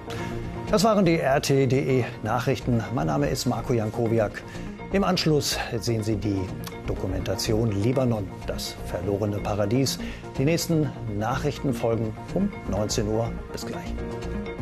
Das waren die RT.de Nachrichten. Mein Name ist Marco Jankowiak. Im Anschluss sehen Sie die Dokumentation Libanon, das verlorene Paradies. Die nächsten Nachrichten folgen um 19 Uhr. Bis gleich.